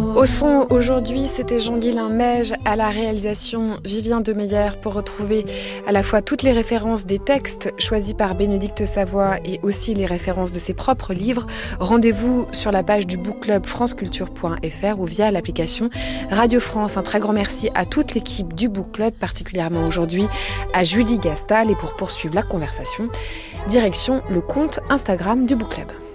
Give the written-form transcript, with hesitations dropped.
Au son, aujourd'hui, c'était Jean-Guilain Meige, à la réalisation Vivien Demeyer, pour retrouver à la fois toutes les références des textes choisis par Bénédicte Savoie et aussi les références de ses propres livres. Rendez-vous sur la page du Book Club franceculture.fr ou via l'application Radio France. Un très grand merci à toute l'équipe du Book Club, particulièrement aujourd'hui à Julie Gastal. Et pour poursuivre la conversation, direction le compte Instagram du Book Club.